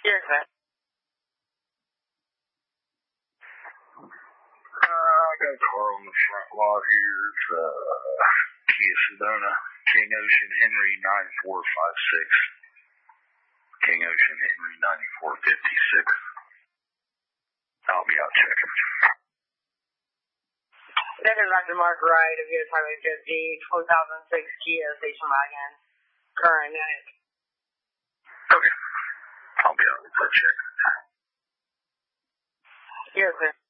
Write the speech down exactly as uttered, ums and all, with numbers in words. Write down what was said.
Yes, sir. Uh, I got a car on the front lot here. It's uh, Kia Sedona, King Ocean Henry nine four five six. King Ocean Henry ninety-four fifty-six. I'll be out checking. That is Doctor Mark Wright of U S Highway fifty, two thousand six Kia Station Wagon. Current unit. Okay. I'll be out for a check. Yes, sir.